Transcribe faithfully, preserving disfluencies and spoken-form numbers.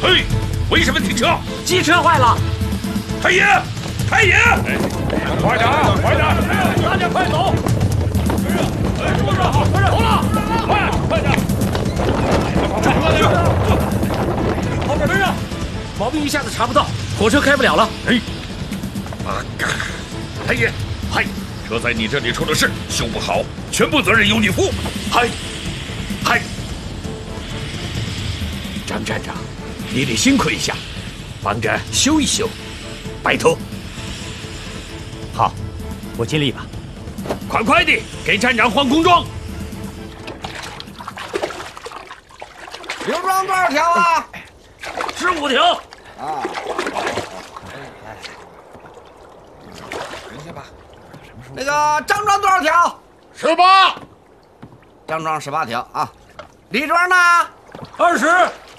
嘿，为什么停车？ 机车坏了。 太爷，太爷，快点，快点， 大家快走！坐着，好，走了，快，快点！快点！后边跟上，毛病一下子查不到，火车开不了了。 哎，啊嘎！太爷，嗨，车在你这里出了事，修不好，全部责任由你负。嗨，嗨， 张站长，你得辛苦一下，帮着修一修，拜托。好，我尽力吧。快快地给站长换工装。 刘庄多少条啊？ 十五条。 啊。等一下吧。那个张庄多少条？ 十八。 张庄十八条啊。李庄呢？ 二十。